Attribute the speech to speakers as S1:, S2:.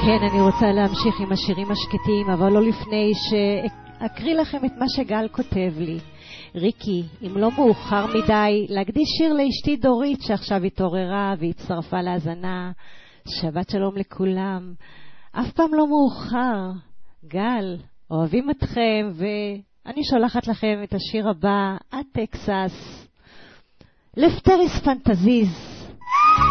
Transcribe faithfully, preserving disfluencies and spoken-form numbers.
S1: כן, אני רוצה להמשיך עם השירים השקטים, אבל לא לפני שאקריא לכם את מה שגל כותב לי. ריקי, אם לא מאוחר מדי, להקדיש שיר לאשתי דורית שעכשיו התעוררה והצטרפה להזנה. שבת שלום לכולם. אף פעם לא מאוחר. גל, אוהבים אתכם, ואני שולחת לכם את השיר הבא, עד טקסס. לפטריס פנטזיז.